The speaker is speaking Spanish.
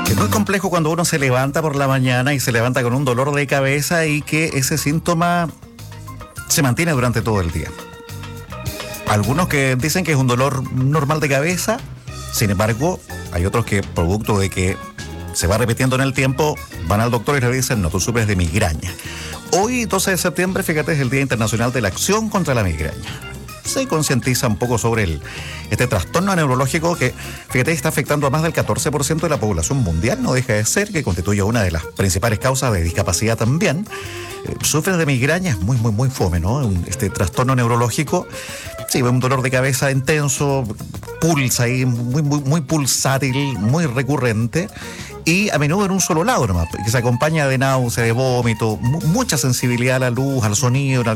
Es muy complejo cuando uno se levanta por la mañana y se levanta con un dolor de cabeza y que ese síntoma se mantiene durante todo el día. Algunos que dicen que es un dolor normal de cabeza, sin embargo, hay otros que, producto de que se va repitiendo en el tiempo, van al doctor y le dicen, no, tú sufres de migraña. Hoy, 12 de septiembre, fíjate, es el Día Internacional de la Acción contra la Migraña. Se concientiza un poco sobre este trastorno neurológico que, fíjate, está afectando a más del 14% de la población mundial, no deja de ser, que constituye una de las principales causas de discapacidad también. Sufres de migraña, es muy fome, ¿no? Este trastorno neurológico, sí, un dolor de cabeza intenso, pulsa ahí, muy pulsátil, muy recurrente. Y a menudo en un solo lado nomás, que se acompaña de náusea, de vómito, mucha sensibilidad a la luz, al sonido,